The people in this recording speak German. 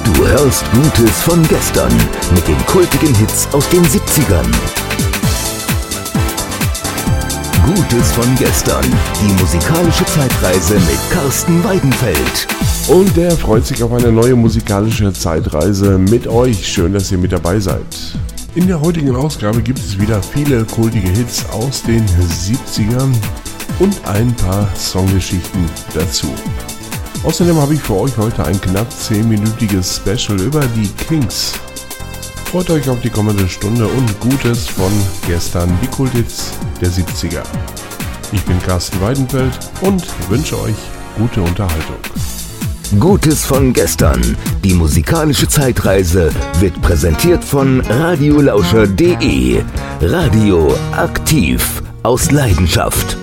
Du hörst Gutes von gestern mit den kultigen Hits aus den 70ern. Gutes von gestern, die musikalische Zeitreise mit Carsten Weidenfeld. Und der freut sich auf eine neue musikalische Zeitreise mit euch. Schön, dass ihr mit dabei seid. In der heutigen Ausgabe gibt es wieder viele kultige Hits aus den 70ern und ein paar Songgeschichten dazu. Außerdem habe ich für euch heute ein knapp 10-minütiges Special über die Kings. Freut euch auf die kommende Stunde und Gutes von gestern, die Kulthits der 70er. Ich bin Carsten Weidenfeld und wünsche euch gute Unterhaltung. Gutes von gestern, die musikalische Zeitreise, wird präsentiert von radiolauscher.de. Radio aktiv aus Leidenschaft.